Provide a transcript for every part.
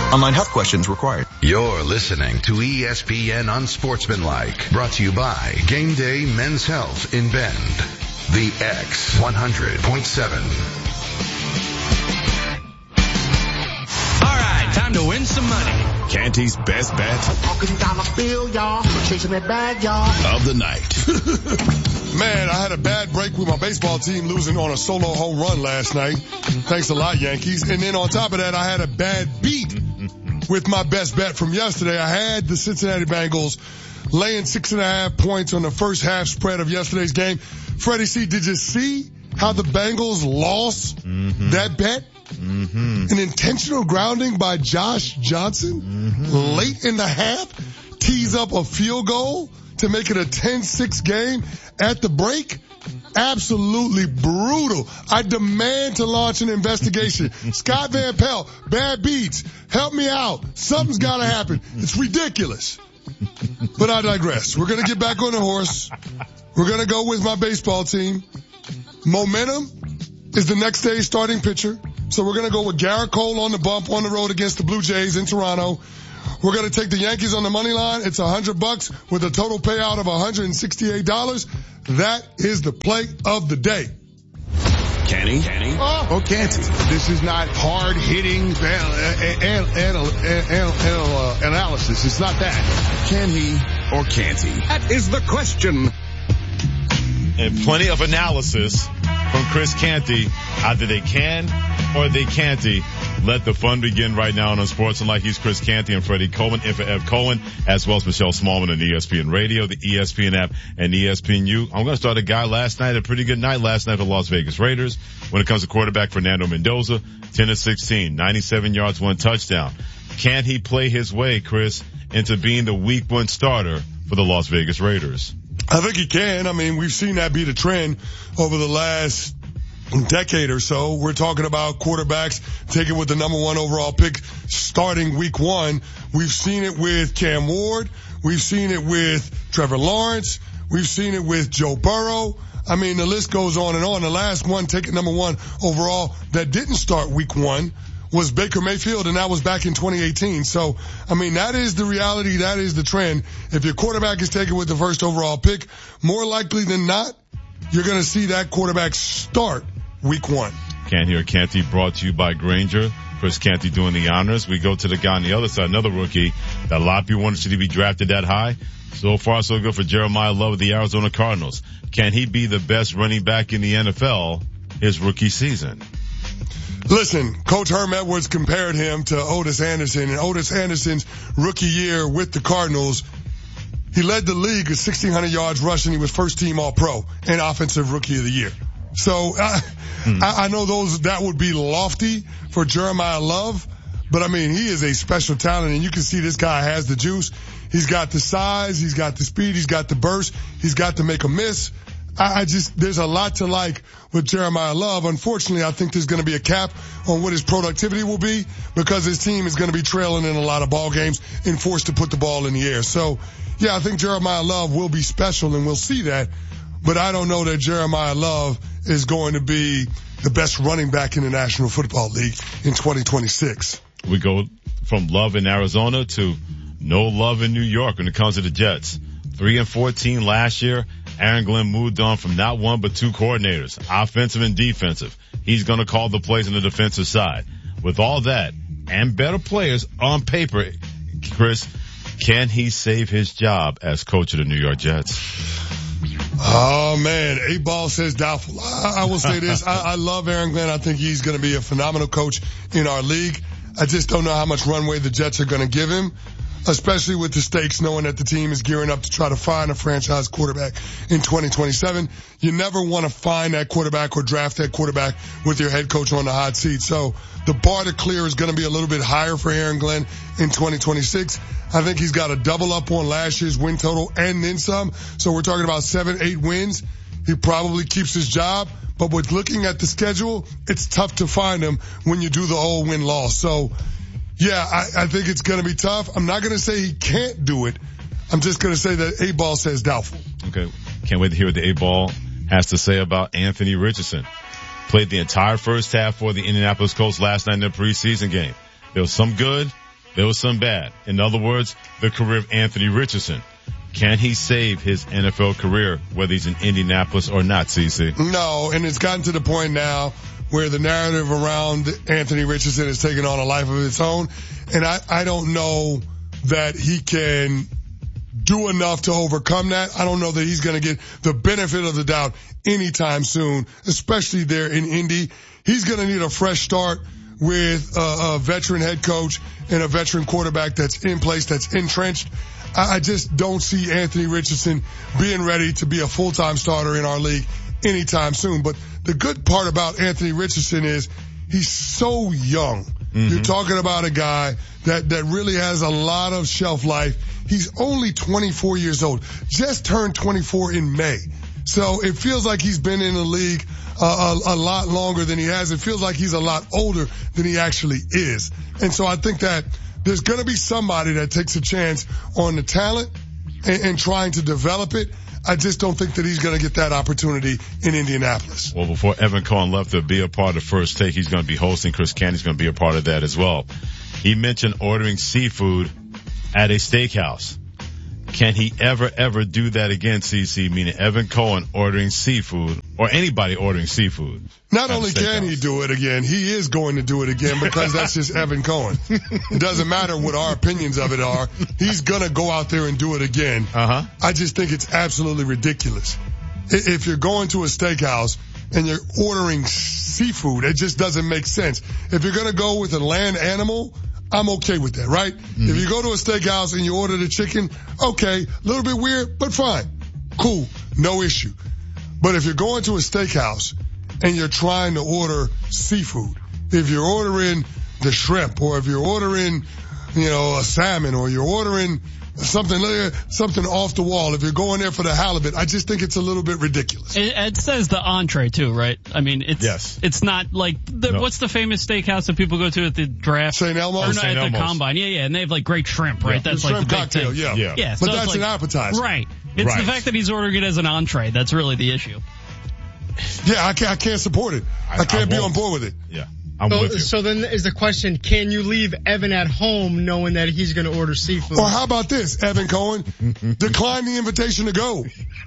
Online health questions required. You're listening to ESPN Unsportsmanlike, brought to you by Game Day Men's Health in Bend. The X 100.7. All right, time to win some money. Canty's best bet Talking dollar bill, y'all. Chasing that bag, y'all. of the night. Man, I had a bad break with my baseball team losing on a solo home run last night. Thanks a lot, Yankees. And then on top of that, I had a bad beat with my best bet from yesterday. I had the Cincinnati Bengals laying 6.5 points on the first half spread of yesterday's game. Freddie C, did you see how the Bengals lost that bet? An intentional grounding by Josh Johnson late in the half tees up a field goal to make it a 10-6 game at the break. Absolutely brutal. I demand to launch an investigation. Scott Van Pelt, bad beats. Help me out. Something's got to happen. It's ridiculous. But I digress. We're going to get back on the horse. We're going to go with my baseball team. Momentum is the next day's starting pitcher. So we're going to go with Garrett Cole on the bump on the road against the Blue Jays in Toronto. We're going to take the Yankees on the money line. It's $100 with a total payout of $168. That is the play of the day. Kenny or Canty? This is not hard-hitting analysis. It's not that. Can he or can't he? That is the question. And plenty of analysis from Chris Canty. Either they can or they can't. Let the fun begin right now on Unsportsmanlike. He's Chris Canty and Freddie Coleman, F. Cohen, as well as Michelle Smallman on ESPN Radio, the ESPN app, and ESPNU. I'm going to start a guy last night, a pretty good night last night for the Las Vegas Raiders. When it comes to quarterback Fernando Mendoza, 10-16, 97 yards, 1 touchdown. Can he play his way, Chris, into being the week 1 starter for the Las Vegas Raiders? I think he can. I mean, we've seen that be the trend over the last decade or so. We're talking about quarterbacks taken with the number 1 overall pick starting week 1. We've seen it with Cam Ward. We've seen it with Trevor Lawrence. We've seen it with Joe Burrow. I mean, the list goes on and on. The last one taken number 1 overall that didn't start week 1 was Baker Mayfield, and that was back in 2018. So, I mean, that is the reality. That is the trend. If your quarterback is taken with the first overall pick, more likely than not, you're going to see that quarterback start week 1. Can't hear Canty brought to you by Granger. Chris Canty doing the honors. We go to the guy on the other side, another rookie that a lot of people wanted to be drafted that high. So far, so good for Jeremiah Love of the Arizona Cardinals. Can he be the best running back in the NFL his rookie season? Listen, Coach Herm Edwards compared him to Otis Anderson, and Otis Anderson's rookie year with the Cardinals, he led the league with 1,600 yards rushing. He was first team All-Pro and Offensive Rookie of the Year. So I know that would be lofty for Jeremiah Love, but I mean, he is a special talent, and you can see this guy has the juice. He's got the size, he's got the speed, he's got the burst, he's got to make a miss. There's a lot to like with Jeremiah Love. Unfortunately, I think there's going to be a cap on what his productivity will be because his team is going to be trailing in a lot of ball games and forced to put the ball in the air. So, yeah, I think Jeremiah Love will be special, and we'll see that. But I don't know that Jeremiah Love is going to be the best running back in the National Football League in 2026. We go from love in Arizona to no love in New York when it comes to the Jets. 3-14 last year. Aaron Glenn moved on from not 1 but 2 coordinators, offensive and defensive. He's going to call the plays on the defensive side. With all that and better players on paper, Chris, can he save his job as coach of the New York Jets? Oh, man. 8-Ball says doubtful. I will say this. I love Aaron Glenn. I think he's going to be a phenomenal coach in our league. I just don't know how much runway the Jets are going to give him, especially with the stakes, knowing that the team is gearing up to try to find a franchise quarterback in 2027. You never want to find that quarterback or draft that quarterback with your head coach on the hot seat. So the bar to clear is going to be a little bit higher for Aaron Glenn in 2026. I think he's got a double up on last year's win total and then some. So we're talking about 7-8 wins. He probably keeps his job. But with looking at the schedule, it's tough to find him when you do the whole win-loss. So, yeah, I think it's going to be tough. I'm not going to say he can't do it. I'm just going to say that 8-Ball says doubtful. Okay. Can't wait to hear what the 8-Ball has to say about Anthony Richardson. Played the entire first half for the Indianapolis Colts last night in their preseason game. There was some good, there was some bad. In other words, the career of Anthony Richardson. Can he save his NFL career, whether he's in Indianapolis or not, CC? No, and it's gotten to the point now where the narrative around Anthony Richardson has taken on a life of its own. And I don't know that he can do enough to overcome that. I don't know that he's going to get the benefit of the doubt anytime soon, especially there in Indy. He's going to need a fresh start with a veteran head coach and a veteran quarterback that's in place, that's entrenched. I just don't see Anthony Richardson being ready to be a full-time starter in our league anytime soon. But the good part about Anthony Richardson is he's so young. Mm-hmm. You're talking about a guy that really has a lot of shelf life. He's only 24 years old, just turned 24 in May. So it feels like he's been in the league a lot longer than he has. It feels like he's a lot older than he actually is. And so I think that there's going to be somebody that takes a chance on the talent and trying to develop it. I just don't think that he's going to get that opportunity in Indianapolis. Well, before Evan Cohen left to be a part of First Take, he's going to be hosting. Chris Canty's going to be a part of that as well. He mentioned ordering seafood at a steakhouse. Can he ever do that again, CC? Meaning Evan Cohen ordering seafood, or anybody ordering seafood. Not only can he do it again, he is going to do it again because that's just Evan Cohen. It doesn't matter what our opinions of it are. He's going to go out there and do it again. I just think it's absolutely ridiculous. If you're going to a steakhouse and you're ordering seafood, it just doesn't make sense. If you're going to go with a land animal, I'm okay with that, right? Mm-hmm. If you go to a steakhouse and you order the chicken, okay, a little bit weird, but fine. Cool. No issue. But if you're going to a steakhouse and you're trying to order seafood, if you're ordering the shrimp, or if you're ordering, a salmon, or you're ordering something off the wall, if you're going there for the halibut, I just think it's a little bit ridiculous. It says the entree too, right? I mean, it's not like what's the famous steakhouse that people go to at the draft? St. Elmo's? Or at the combine. Yeah, and they have like great shrimp, right? Yeah. That's the like shrimp the big cocktail, thing. Yeah. So but that's an appetizer. Right. It's the fact that he's ordering it as an entree that's really the issue. Yeah, I can't support it. I can't be on board with it. Yeah. I'm with you. So then is the question, can you leave Evan at home knowing that he's going to order seafood? Or how about this, Evan Cohen? Decline the invitation to go.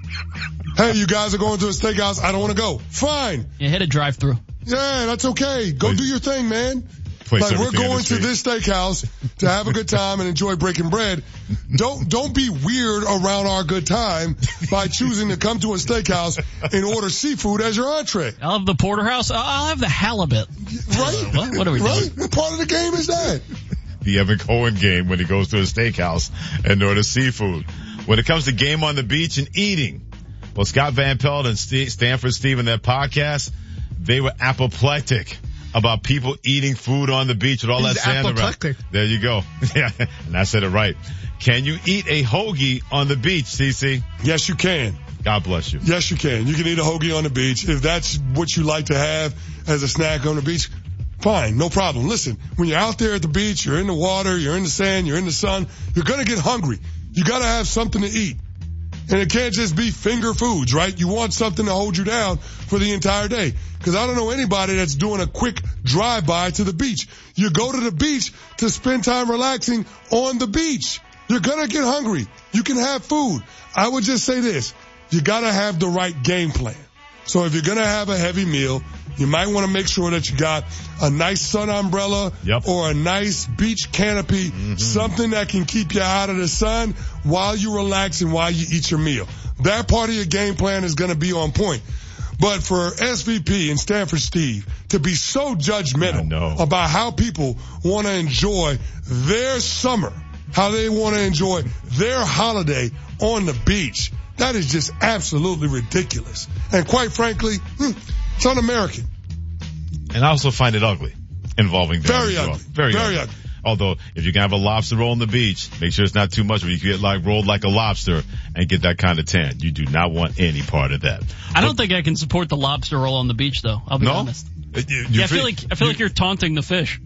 Hey, you guys are going to a steakhouse. I don't want to go. Fine. Yeah, hit a drive-through. Yeah, that's okay. Go do your thing, man. Like, we're going to this steakhouse to have a good time and enjoy breaking bread. Don't be weird around our good time by choosing to come to a steakhouse and order seafood as your entree. I'll have the porterhouse. I'll have the halibut. Right? What are we doing? What part of the game is that? The Evan Cohen game when he goes to a steakhouse and orders seafood. When it comes to game on the beach and eating, well, Scott Van Pelt and Stanford Steve in their podcast, they were apoplectic about people eating food on the beach with all that sand around. There you go. Yeah, and I said it right. Can you eat a hoagie on the beach, CC? Yes, you can. God bless you. Yes, you can. You can eat a hoagie on the beach. If that's what you like to have as a snack on the beach, fine, no problem. Listen, when you're out there at the beach, you're in the water, you're in the sand, you're in the sun, you're going to get hungry. You got to have something to eat. And it can't just be finger foods, right? You want something to hold you down for the entire day. Because I don't know anybody that's doing a quick drive-by to the beach. You go to the beach to spend time relaxing on the beach. You're going to get hungry. You can have food. I would just say this. You got to have the right game plan. So if you're going to have a heavy meal, you might want to make sure that you got a nice sun umbrella or a nice beach canopy, something that can keep you out of the sun while you relax and while you eat your meal. That part of your game plan is going to be on point. But for SVP and Stanford Steve to be so judgmental about how people want to enjoy their summer, how they want to enjoy their holiday on the beach, that is just absolutely ridiculous. And quite frankly, it's un-American. And I also find it ugly involving them. Very ugly. Very ugly. Although, if you can have a lobster roll on the beach, make sure it's not too much, but you can get rolled like a lobster and get that kind of tan. You do not want any part of that. I don't think I can support the lobster roll on the beach, though. I'll be honest. I feel like you're taunting the fish.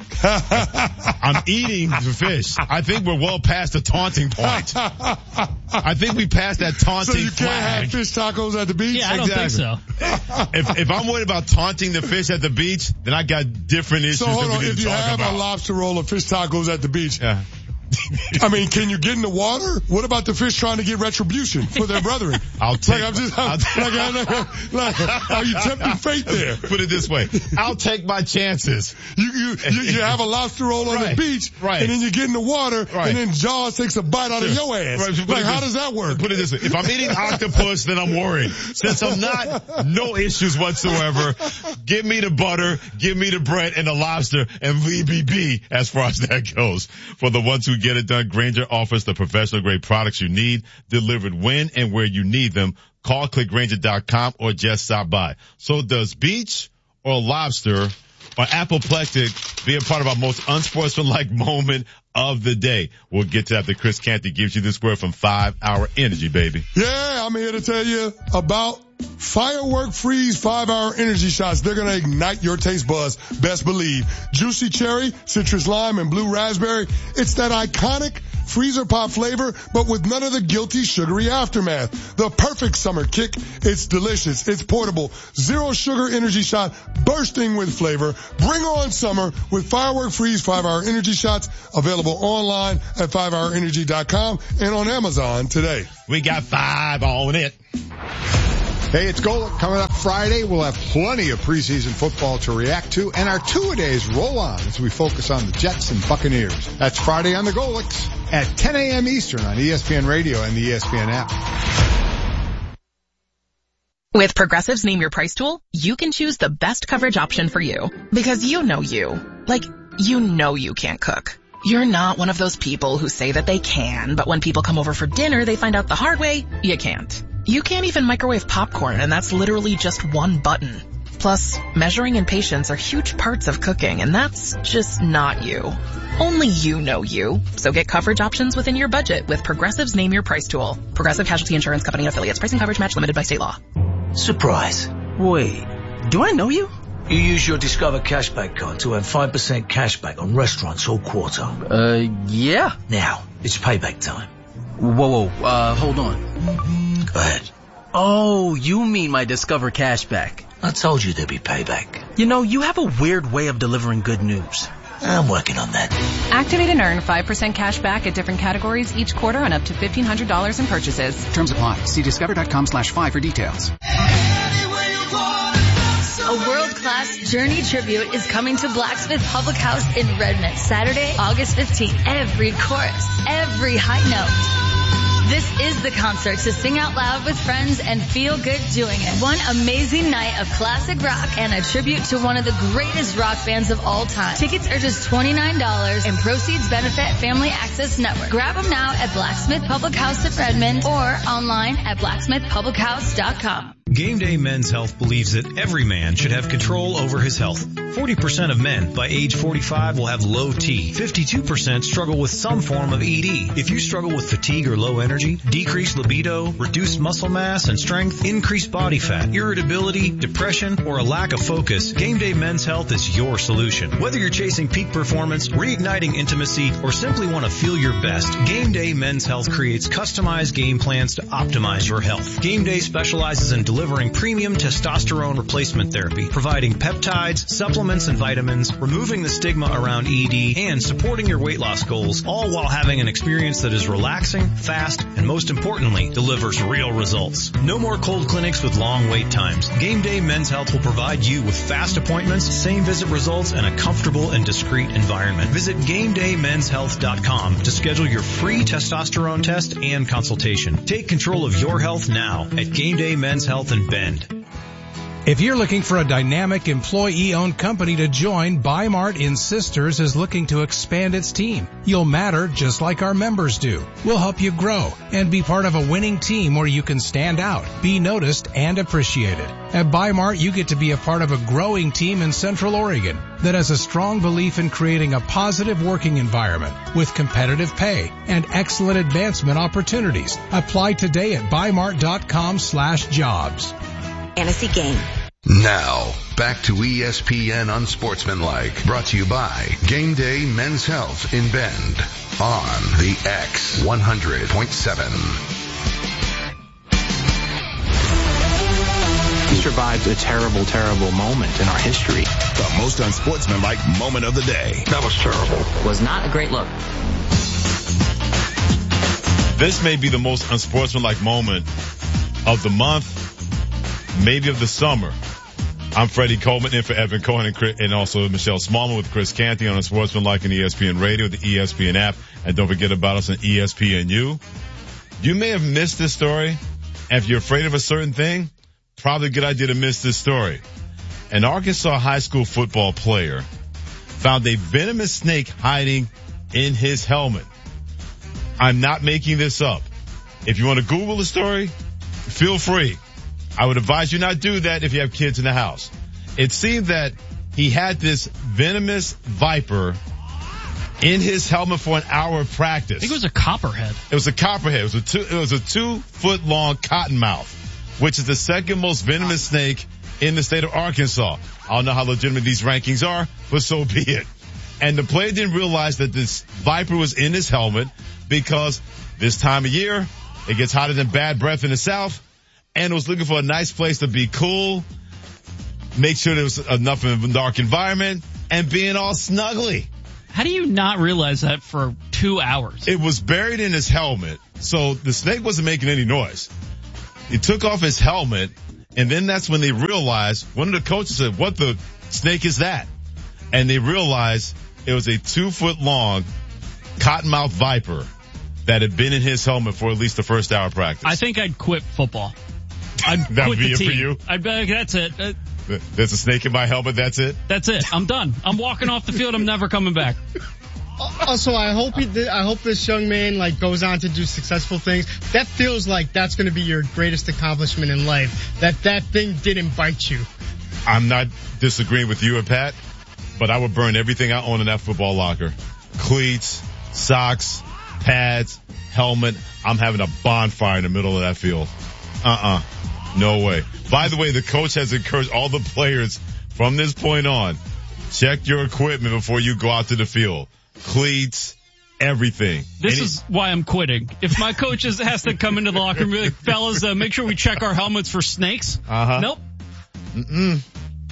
I'm eating the fish. I think we're well past the taunting point. I think we passed that taunting So you can't flag. have fish tacos at the beach? Yeah, I don't think so. If I'm worried about taunting the fish at the beach, then I got different issues So hold that we on, need if to you talk have about. a lobster roll or fish tacos at the beach, Yeah. I mean, can you get in the water? What about the fish trying to get retribution for their brethren? I'll take. Are you tempting fate there? Put it this way: I'll take my chances. You have a lobster roll on the beach, right. And then you get in the water, and then Jaws takes a bite out of your ass. Right. Like, how does that work? Put it this way: if I'm eating octopus, then I'm worried. Since I'm not, no issues whatsoever. Give me the butter, give me the bread and the lobster, and we be as far as that goes. For the ones who get it done, Grainger offers the professional grade products you need, delivered when and where you need them. Call clickgrainger.com or just stop by. So does beach or lobster or apoplectic be a part of our most unsportsmanlike moment of the day? We'll get to that after Chris Canty gives you this word from 5 Hour Energy, baby. Yeah, I'm here to tell you about Firework Freeze 5-hour energy shots. They're going to ignite your taste buds, best believe. Juicy cherry, citrus lime, and blue raspberry. It's that iconic freezer pop flavor, but with none of the guilty sugary aftermath. The perfect summer kick. It's delicious. It's portable. Zero sugar energy shot bursting with flavor. Bring on summer with Firework Freeze 5-hour energy shots, available online at 5hourenergy.com and on Amazon today. We got 5 on it. Hey, it's Golic. Coming up Friday, we'll have plenty of preseason football to react to, and our two-a-days roll on as we focus on the Jets and Buccaneers. That's Friday on the Golics at 10 a.m. Eastern on ESPN Radio and the ESPN app. With Progressive's Name Your Price tool, you can choose the best coverage option for you. Because you know you. Like, you know you can't cook. You're not one of those people who say that they can, but when people come over for dinner, they find out the hard way, you can't. You can't even microwave popcorn, and that's literally just one button. Plus, measuring and patience are huge parts of cooking, and that's just not you. Only you know you. So get coverage options within your budget with Progressive's Name Your Price tool. Progressive Casualty Insurance Company and Affiliates. Pricing coverage match limited by state law. Surprise. Wait, do I know you? You use your Discover Cashback card to earn 5% cashback on restaurants all quarter. Yeah. Now, it's payback time. Whoa, hold on. Go ahead. Oh, you mean my Discover Cashback. I told you there'd be payback. You know, you have a weird way of delivering good news. I'm working on that. Activate and earn 5% cash back at different categories each quarter on up to $1,500 in purchases. Terms apply. See discover.com/5 for details. A world-class Journey tribute is coming to Blacksmith Public House in Redmond, Saturday, August 15th. Every chorus, every high note. This is the concert to sing out loud with friends and feel good doing it. One amazing night of classic rock and a tribute to one of the greatest rock bands of all time. Tickets are just $29 and proceeds benefit Family Access Network. Grab them now at Blacksmith Public House of Redmond or online at blacksmithpublichouse.com. Game Day Men's Health believes that every man should have control over his health. 40% of men by age 45 will have low T. 52% struggle with some form of ED. If you struggle with fatigue or low energy, decreased libido, reduced muscle mass and strength, increased body fat, irritability, depression, or a lack of focus, Game Day Men's Health is your solution. Whether you're chasing peak performance, reigniting intimacy, or simply want to feel your best, Game Day Men's Health creates customized game plans to optimize your health. Game Day specializes in delivering premium testosterone replacement therapy, providing peptides, supplements, and vitamins, removing the stigma around ED, and supporting your weight loss goals, all while having an experience that is relaxing, fast, and most importantly, delivers real results. No more cold clinics with long wait times. Game Day Men's Health will provide you with fast appointments, same visit results, and a comfortable and discreet environment. Visit GameDayMen'sHealth.com to schedule your free testosterone test and consultation. Take control of your health now at Game Day Men's Health in Bend. If you're looking for a dynamic employee-owned company to join, Bi-Mart in Sisters is looking to expand its team. You'll matter just like our members do. We'll help you grow and be part of a winning team where you can stand out, be noticed, and appreciated. At Bi-Mart, you get to be a part of a growing team in Central Oregon that has a strong belief in creating a positive working environment with competitive pay and excellent advancement opportunities. Apply today at bimart.com/jobs. Fantasy game. Now, back to ESPN Unsportsmanlike, brought to you by Game Day Men's Health in Bend on the X 100.7. We survived a terrible, terrible moment in our history. The most unsportsmanlike moment of the day. That was terrible. Was not a great look. This may be the most unsportsmanlike moment of the month, maybe of the summer. I'm Freddie Coleman in for Evan Cohen and also Michelle Smallman with Chris Canty on Unsportsmanlike and ESPN Radio, the ESPN app. And don't forget about us on ESPNU. You may have missed this story. And if you're afraid of a certain thing, probably a good idea to miss this story. An Arkansas high school football player found a venomous snake hiding in his helmet. I'm not making this up. If you want to Google the story, feel free. I would advise you not do that if you have kids in the house. It seemed that he had this venomous viper in his helmet for an hour of practice. I think it was a copperhead. It was a copperhead. It was a 2-foot long cottonmouth, which is the second most venomous snake in the state of Arkansas. I don't know how legitimate these rankings are, but so be it. And the player didn't realize that this viper was in his helmet because this time of year, it gets hotter than bad breath in the South. And was looking for a nice place to be cool, make sure there was enough of a dark environment, and being all snuggly. How do you not realize that for 2 hours? It was buried in his helmet, so the snake wasn't making any noise. He took off his helmet, and then that's when they realized, one of the coaches said, "What the snake is that?" And they realized it was a 2-foot long cottonmouth viper that had been in his helmet for at least the first hour of practice. I think I'd quit football. That would be it for you? I'd be like, that's it. There's a snake in my helmet, that's it? That's it. I'm done. I'm walking off the field. I'm never coming back. Also, I hope this young man goes on to do successful things. That feels like that's going to be your greatest accomplishment in life. That thing didn't bite you. I'm not disagreeing with you and Pat, but I would burn everything I own in that football locker. Cleats, socks, pads, helmet. I'm having a bonfire in the middle of that field. No way. By the way, the coach has encouraged all the players from this point on, check your equipment before you go out to the field. Cleats, everything. This is why I'm quitting. If my coach has to come into the locker room and be like, fellas, make sure we check our helmets for snakes. Nope. I'm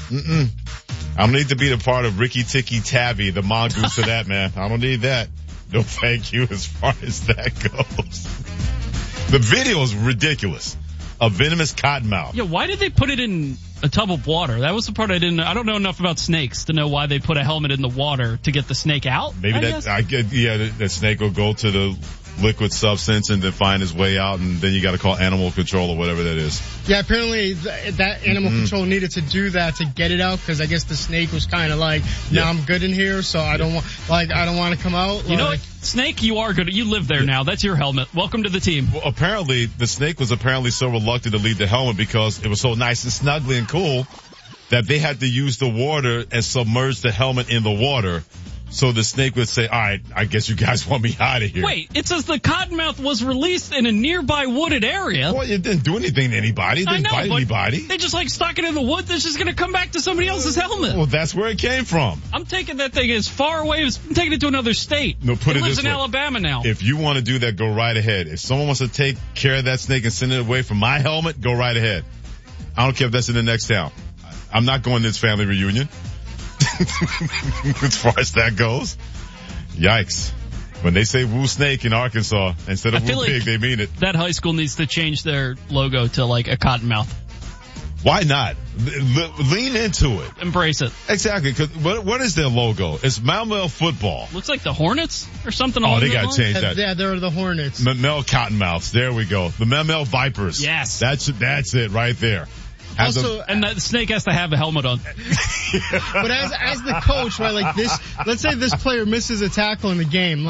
gonna need to be the part of Ricky Tikki Tavi, the mongoose to that, man. I don't need that. No thank you as far as that goes. The video is ridiculous. A venomous cottonmouth. Yeah, why did they put it in a tub of water? That was the part I don't know enough about snakes to know why they put a helmet in the water to get the snake out. Maybe that snake will go to the liquid substance and then find his way out, and then you got to call animal control or whatever that is. Yeah, apparently that animal control needed to do that to get it out, because I guess the snake was kind of like, "No, I'm good in here, so I don't want to come out." You know what, snake, you are good. You live there now. That's your helmet. Welcome to the team. Well, apparently the snake was so reluctant to leave the helmet because it was so nice and snuggly and cool that they had to use the water and submerge the helmet in the water. So the snake would say, "All right, I guess you guys want me out of here." Wait, it says the cottonmouth was released in a nearby wooded area. Well, it didn't do anything to anybody. It didn't bite anybody. They just stuck it in the woods. It's just going to come back to somebody else's helmet. Well, that's where it came from. I'm taking that thing as far away as I'm taking it to another state. No, put it lives this in way. Alabama now. If you want to do that, go right ahead. If someone wants to take care of that snake and send it away from my helmet, go right ahead. I don't care if that's in the next town. I'm not going to this family reunion. As far as that goes. Yikes. When they say woo snake in Arkansas, instead of woo pig, they mean it. That high school needs to change their logo to a cottonmouth. Why not? Lean into it. Embrace it. Exactly. Cause what is their logo? It's Maumelle football. Looks like the Hornets or something. Oh, they got to change that. Yeah, they're the Hornets. Maumelle Cottonmouths. There we go. The Maumelle Vipers. Yes. That's it right there. And the snake has to have a helmet on. But as the coach, right, let's say this player misses a tackle in the game.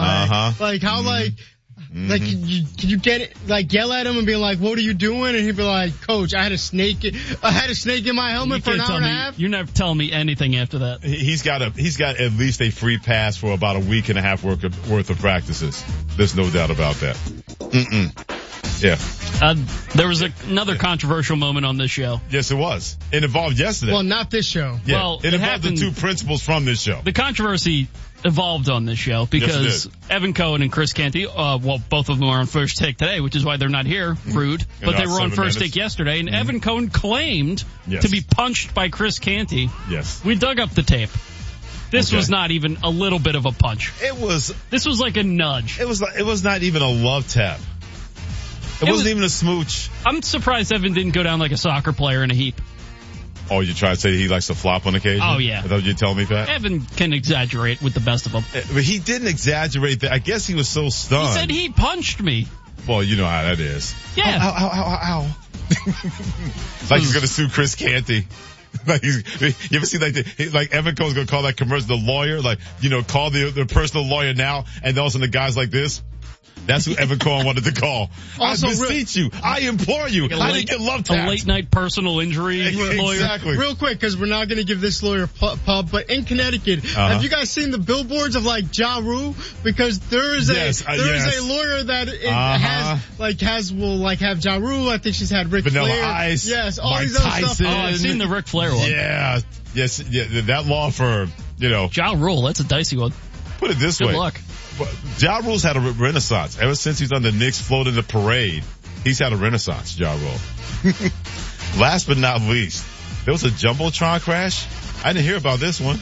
Can you get it, yell at him and be like, "What are you doing?" And he'd be like, "Coach, I had a snake in my helmet for an hour and a half." You're never telling me anything after that. He's got at least a free pass for about a week and a half worth of practices. There's no doubt about that. Yeah. There was another controversial moment on this show. Yes, it was. It involved yesterday. Well, not this show. Yeah, well, it involved the two principals from this show. The controversy evolved on this show because Evan Cohen and Chris Canty, both of them are on First Take today, which is why they're not here, rude, but they were on First Take yesterday, and Evan Cohen claimed to be punched by Chris Canty. Yes. We dug up the tape. This was not even a little bit of a punch. This was like a nudge. It was not even a love tap. It wasn't even a smooch. I'm surprised Evan didn't go down like a soccer player in a heap. Oh, you trying to say he likes to flop on occasion? Oh, yeah. I thought you'd tell me that. Evan can exaggerate with the best of them. But he didn't exaggerate that. I guess he was so stunned. He said he punched me. Well, you know how that is. Yeah. Ow. Like he's going to sue Chris Canty. Like you ever see like Evan Cohen's going to call that commercial, the lawyer, call the personal lawyer now, and all of a sudden the guy's like this. That's who Evan Cohen wanted to call. Also, I beseech you. I implore you. I didn't get love tapped. A late night personal injury lawyer. Exactly. Real quick, because we're not going to give this lawyer pub, but in Connecticut, have you guys seen the billboards of like Ja Rule? Because there is a lawyer that will have Ja Rule. I think she's had Ric Vanilla Flair. Ice. Yes, all Mike these other Tyson. stuff. Oh, I've seen the Ric Flair one. Yeah. Yes. Yeah. That law firm. Ja Rule. That's a dicey one. Put it this way. Good luck. Ja Rule's had a renaissance. Ever since he's done the Knicks floating the parade, he's had a renaissance, Ja Rule. Last but not least, there was a Jumbotron crash. I didn't hear about this one.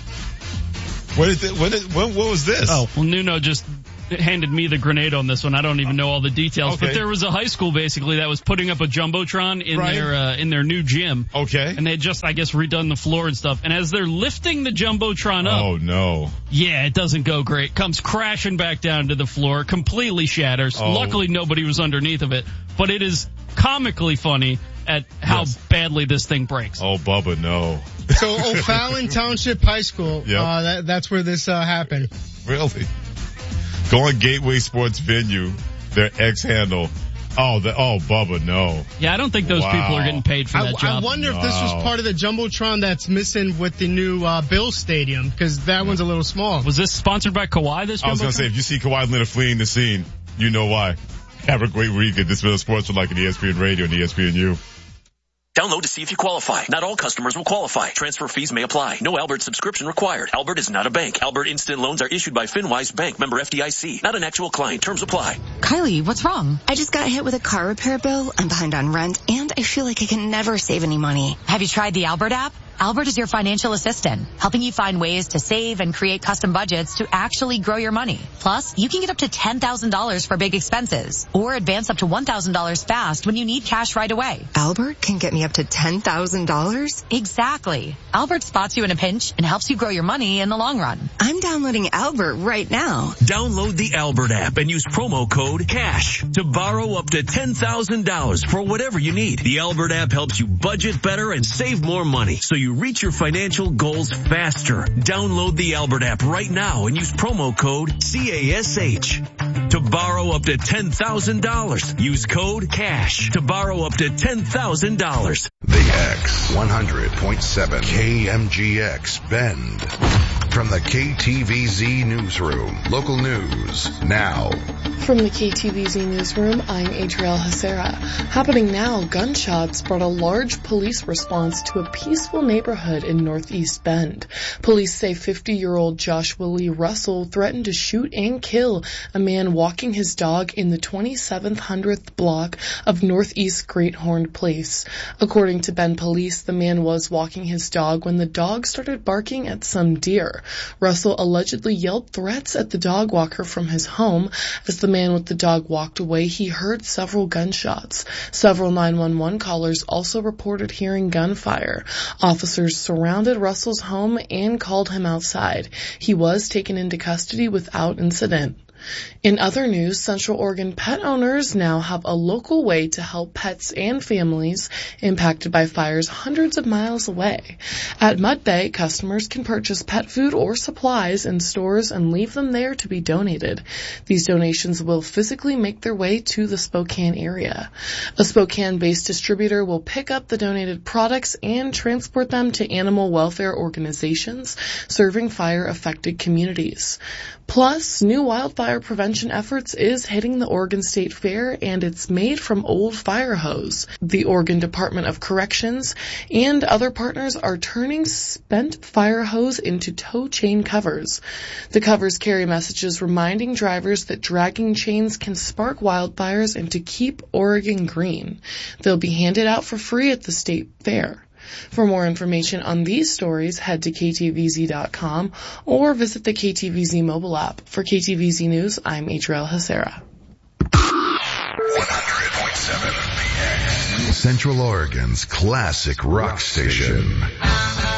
What was this? Oh, well, Nuno just handed me the grenade on this one. I don't even know all the details, Okay. but there was a high school basically that was putting up a Jumbotron in their new gym. Okay. And they had just, I guess, redone the floor and stuff. And as they're lifting the Jumbotron up. Oh, no. Yeah, it doesn't go great. Comes crashing back down to the floor, completely shatters. Oh. Luckily, nobody was underneath of it. But it is comically funny at how badly this thing breaks. Oh, Bubba, no. So O'Fallon Township High School, that's where this happened. Really? Go on Gateway Sports Venue, their X handle. Oh, Bubba, no. Yeah, I don't think those people are getting paid for that job. I wonder if this was part of the Jumbotron that's missing with the new Bills Stadium, because that one's a little small. Was this sponsored by Kawhi, this Jumbotron? I was going to say, if you see Kawhi Leonard fleeing the scene, you know why. Have a great weekend. This is Sports like an ESPN Radio and ESPNU. Download to see if you qualify. Not all customers will qualify. Transfer fees may apply. No Albert subscription required. Albert is not a bank. Albert Instant Loans are issued by FinWise Bank, member FDIC. Not an actual client. Terms apply. Kylie, what's wrong? I just got hit with a car repair bill. I'm behind on rent, and I feel like I can never save any money. Have you tried the Albert app? Albert is your financial assistant, helping you find ways to save and create custom budgets to actually grow your money. Plus, you can get up to $10,000 for big expenses or advance up to $1,000 fast when you need cash right away. Albert can get me up to $10,000? Exactly. Albert spots you in a pinch and helps you grow your money in the long run. I'm downloading Albert right now. Download the Albert app and use promo code CASH to borrow up to $10,000 for whatever you need. The Albert app helps you budget better and save more money, so you reach your financial goals faster. Download the Albert app right now and use promo code CASH to borrow up to $10,000. Use code CASH to borrow up to $10,000. The X 100.7 KMGX Bend. From the KTVZ Newsroom. Local news now. From the KTVZ Newsroom, I'm Adrielle Hacera. Happening now, gunshots brought a large police response to a peaceful neighborhood in Northeast Bend. Police say 50-year-old Joshua Lee Russell threatened to shoot and kill a man walking his dog in the 2700th block of Northeast Great Horn Place. According to Bend police, the man was walking his dog when the dog started barking at some deer. Russell allegedly yelled threats at the dog walker from his home. As the man with the dog walked away, he heard several gunshots. Several 911 callers also reported hearing gunfire. Officers surrounded Russell's home and called him outside. He was taken into custody without incident. In other news, Central Oregon pet owners now have a local way to help pets and families impacted by fires hundreds of miles away. At Mud Bay, customers can purchase pet food or supplies in stores and leave them there to be donated. These donations will physically make their way to the Spokane area. A Spokane-based distributor will pick up the donated products and transport them to animal welfare organizations serving fire-affected communities. Plus, new wildfire wildfire prevention efforts is hitting the Oregon State Fair, and it's made from old fire hose. The Oregon Department of Corrections and other partners are turning spent fire hose into tow chain covers. The covers carry messages reminding drivers that dragging chains can spark wildfires and to keep Oregon green. They'll be handed out for free at the State Fair. For more information on these stories, head to ktvz.com or visit the KTVZ mobile app. For KTVZ News, I'm Adriel Hacera. 100.7 Central Oregon's classic rock station.